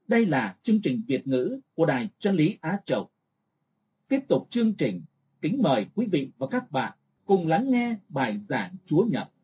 Đây là chương trình Việt ngữ của Đài Chân lý Á Châu. Tiếp tục chương trình, kính mời quý vị và các bạn cùng lắng nghe bài giảng Chúa Nhật